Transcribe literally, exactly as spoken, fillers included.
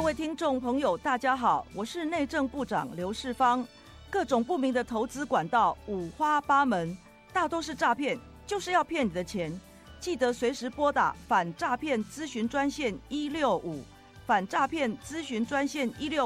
位听众朋友大家好，我是内政部长刘世芳。各种不明的投资管道五花八门，大都是诈骗，就是要骗你的钱。记得随时拨打反诈骗咨询专线一六五，反诈骗咨询专线一六